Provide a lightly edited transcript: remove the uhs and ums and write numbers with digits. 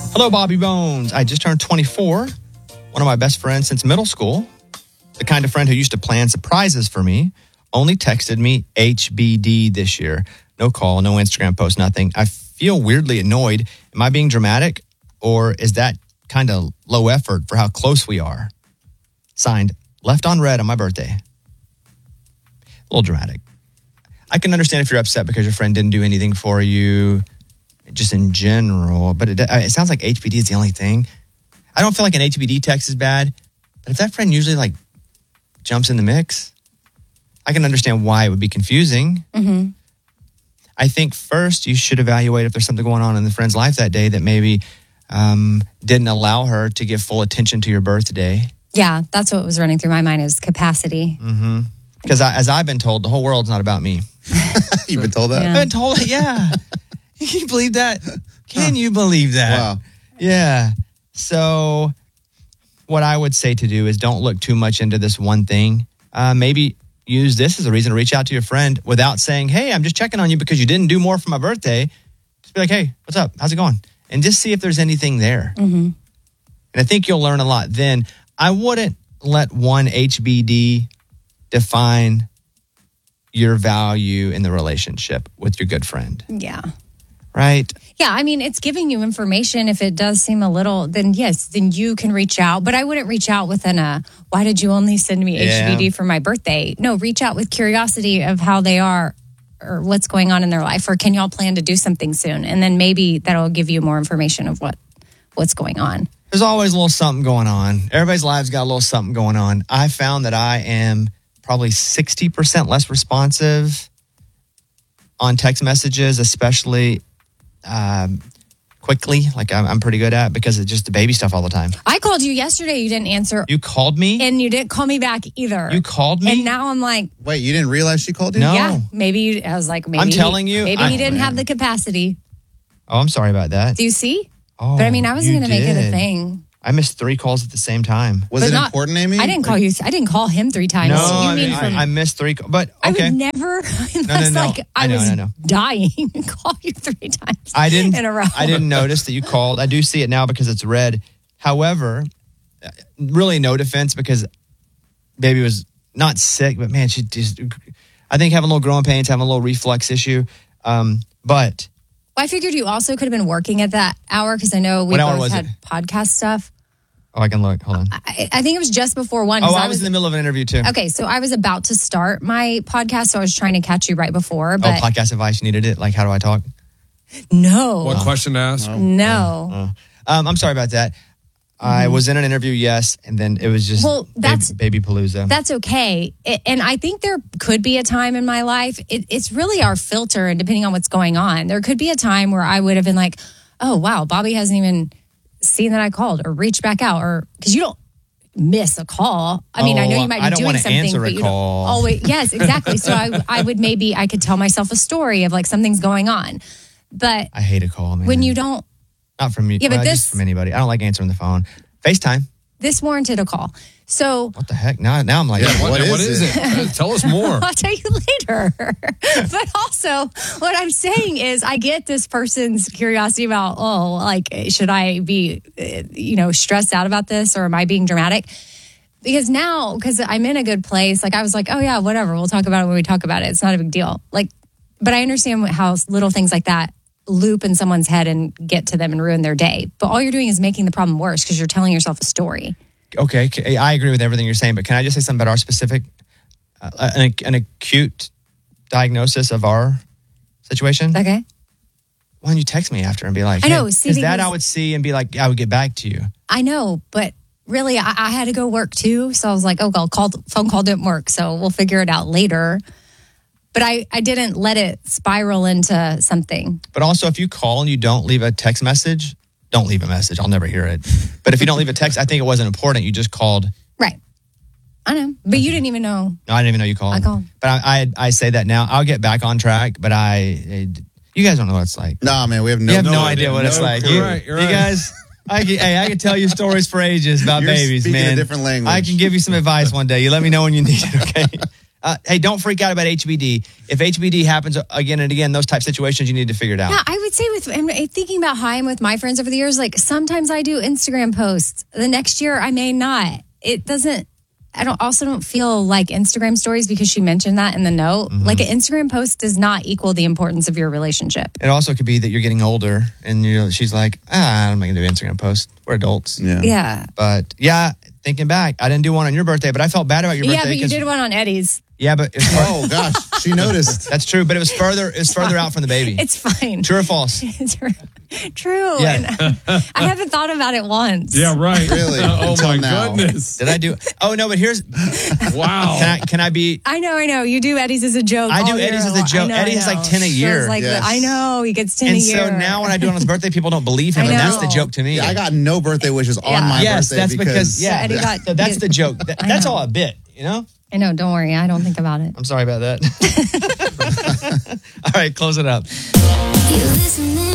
Hello, Bobby Bones. I just turned 24. One of my best friends since middle school, the kind of friend who used to plan surprises for me, only texted me HBD this year. No call, no Instagram post, nothing. I feel weirdly annoyed. Am I being dramatic, or is that kind of low effort for how close we are? Signed, left on red on my birthday. A little dramatic. I can understand if you're upset because your friend didn't do anything for you, just in general, but it sounds like HBD is the only thing. I don't feel like an HBD text is bad, but if that friend usually like jumps in the mix, I can understand why it would be confusing. Mm-hmm. I think first you should evaluate if there's something going on in the friend's life that day that maybe didn't allow her to give full attention to your birthday. Yeah, that's what was running through my mind is capacity. Mm-hmm. Because as I've been told, the whole world's not about me. You've been told that? I've been told it, yeah. Can you believe that? Can you believe that? Wow. Yeah. So what I would say to do is don't look too much into this one thing. Maybe use this as a reason to reach out to your friend without saying, hey, I'm just checking on you because you didn't do more for my birthday. Just be like, hey, what's up? How's it going? And just see if there's anything there. Mm-hmm. And I think you'll learn a lot then. I wouldn't let one HBD define your value in the relationship with your good friend. Yeah. Right? Yeah, I mean, it's giving you information. If it does seem a little, then yes, then you can reach out. But I wouldn't reach out with why did you only send me HBD for my birthday? No, reach out with curiosity of how they are or what's going on in their life. Or can y'all plan to do something soon? And then maybe that'll give you more information of what's going on. There's always a little something going on. Everybody's lives got a little something going on. I found that I am probably 60% less responsive on text messages, especially quickly, like I'm pretty good at, because it's just the baby stuff all the time. I called you yesterday. You didn't answer. You called me? And you didn't call me back either. You called me? And now I'm like... Wait, you didn't realize she called you? No. Yeah, maybe I was like, maybe... I'm telling you. Maybe he didn't have the capacity. Oh, I'm sorry about that. Do you see? Oh, but I mean, I wasn't going to make it a did. thing. I missed 3 calls at the same time. Was it important, Amy? I didn't call you. I didn't call him 3 times. No, I missed 3 calls. But okay. I would never, unless No. like I was dying, and call you 3 times in a row. I didn't notice that you called. I do see it now because it's red. However, really no defense, because baby was not sick, but man, she just, I think having a little growing pains, having a little reflux issue. But I figured you also could have been working at that hour, because I know we both had podcast stuff. Oh, I can look. Hold on. I think it was just before 1. Oh, I was in the middle of an interview too. Okay, so I was about to start my podcast, so I was trying to catch you right before. But podcast advice, you needed it? Like, how do I talk? No. What question to ask? No. I'm sorry about that. I was in an interview, yes, and then it was just baby palooza. That's okay. And I think there could be a time in my life, it's really our filter, and depending on what's going on, there could be a time where I would have been like, oh, wow, Bobby hasn't even seen that I called or reached back out, or because you don't miss a call. I mean, I know you might be doing something, but you don't always. Yes, exactly. So I could tell myself a story of like something's going on. But I hate a call, man. When you don't. Not from me. Yeah, but just from anybody. I don't like answering the phone. FaceTime. This warranted a call. So what the heck? Now I'm like, what is it? Tell us more. I'll tell you later. But also, what I'm saying is, I get this person's curiosity about, should I be, stressed out about this, or am I being dramatic? Because I'm in a good place. Like I was like, oh yeah, whatever. We'll talk about it when we talk about it. It's not a big deal. But I understand how little things like that loop in someone's head and get to them and ruin their day. But all you're doing is making the problem worse, because you're telling yourself a story. Okay, I agree with everything you're saying, but can I just say something about our specific, an acute diagnosis of our situation? Okay. Why don't you text me after and be like, I know, because that I would see and be like, I would get back to you. I know, but really, I had to go work too. So I was like, oh, phone call didn't work, so we'll figure it out later. But I didn't let it spiral into something. But also, if you call and you don't leave a text message, don't leave a message. I'll never hear it. But if you don't leave a text, I think it wasn't important. You just called. Right. I know. But you didn't even know. No, I didn't even know you called. I called. But I say that now. I'll get back on track, but you guys don't know what it's like. Nah, man, we have no idea what it's like. You're right. You guys... I can tell you stories for ages about babies, man. A different language. I can give you some advice one day. You let me know when you need it, okay? Hey, don't freak out about HBD. If HBD happens again and again, those type situations, you need to figure it out. Yeah, I would say I'm thinking about how I'm with my friends over the years, like sometimes I do Instagram posts. The next year I may not. It doesn't, I don't feel like Instagram stories, because she mentioned that in the note. Mm-hmm. Like an Instagram post does not equal the importance of your relationship. It also could be that you're getting older and she's like, I'm not going to do an Instagram post. We're adults. Yeah. But yeah, thinking back, I didn't do one on your birthday, but I felt bad about your birthday. Yeah, but you did one on Eddie's. Yeah, but Oh gosh, she noticed. that's true. But it was further out from the baby. It's fine. True or false? True. Yeah. And I haven't thought about it once. Yeah, right. Really? Oh Until my now. goodness. Did I do? Oh no, but here's. Wow. Can I be? I know. You do Eddie's as a joke. I do all year Eddie's as a long. joke. I know, Eddie has like 10 a So year. it's like, Yes. I know. He gets 10 And a year. so now when I do it on his birthday, people don't believe him, I and that's know. the joke to me. Yeah, I got no birthday wishes on Yeah. my yes, birthday that's because yeah. So Eddie got- so that's the joke. I That's know. all a bit, you know. I know. Don't worry. I don't think about it. I'm sorry about that. All right, close it up. You listen